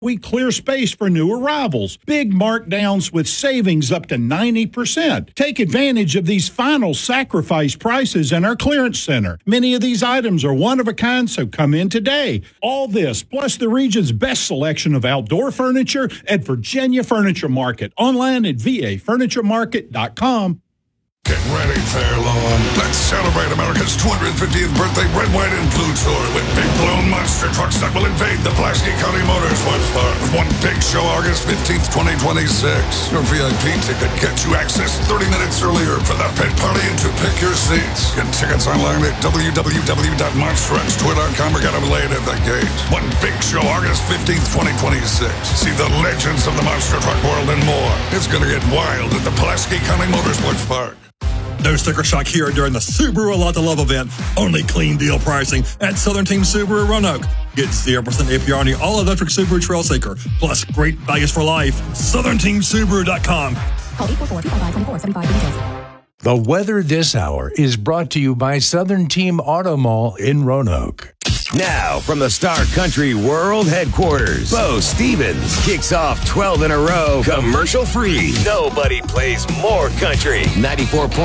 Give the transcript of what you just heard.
We clear space for new arrivals. Big markdowns with savings up to 90%. Take advantage of these final sacrifice prices in our clearance center. Many of these items are one of a kind, so come in today. All this, plus the region's best selection of outdoor furniture at Virginia Furniture Market. Online at vafurnituremarket.com. Get ready, Fairlawn. Let's celebrate America's 250th birthday red, white, and blue tour with big blown monster trucks that will invade the Pulaski County Motorsports Park. With one big show August 15th, 2026. Your VIP ticket gets you access 30 minutes earlier for the pit party and to pick your seats. Get tickets online at www.monsterxtour.com or get them laid at the gate. One big show August 15th, 2026. See the legends of the monster truck world and more. It's going to get wild at the Pulaski County Motorsports Park. No sticker shock here during the Subaru A Lot to Love event. Only clean deal pricing at Southern Team Subaru Roanoke. Get 0% APR on the all-electric Subaru Trailseeker. Plus great values for life. SouthernTeamSubaru.com. Call 844-255-2475. The weather this hour is brought to you by Southern Team Auto Mall in Roanoke. Now, from the Star Country World Headquarters, Bo Stevens kicks off 12 in a row, commercial-free. Nobody plays more country. 94.